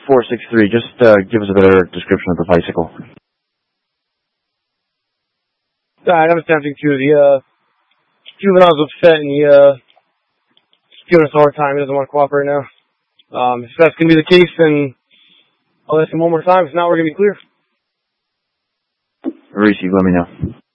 463. Just give us a better description of the bicycle. Alright, I'm attempting to. The juvenile's upset and he's giving us a hard time. He doesn't want to cooperate now. If that's going to be the case, then I'll ask him one more time. If not, we're going to be clear. Reese, let me know.